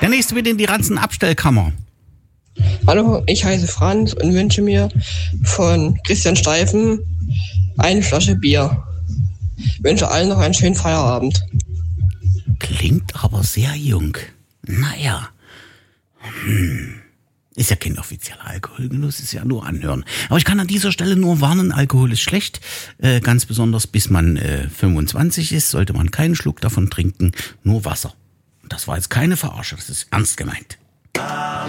Der nächste bitte in die Ranzen-Abstellkammer. Hallo, ich heiße Franz und wünsche mir von Christian Steifen eine Flasche Bier. Wünsche allen noch einen schönen Feierabend. Klingt aber sehr jung. Naja. Ist ja kein offizieller Alkoholgenuss, ist ja nur anhören. Aber ich kann an dieser Stelle nur warnen, Alkohol ist schlecht. Ganz besonders bis man 25 ist, sollte man keinen Schluck davon trinken, nur Wasser. Das war jetzt keine Verarsche, das ist ernst gemeint.